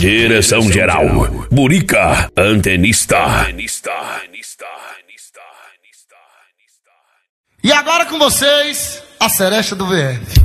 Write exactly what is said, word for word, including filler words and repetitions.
Direção geral, Murica, antenista. E agora com vocês, a Seresta do V F.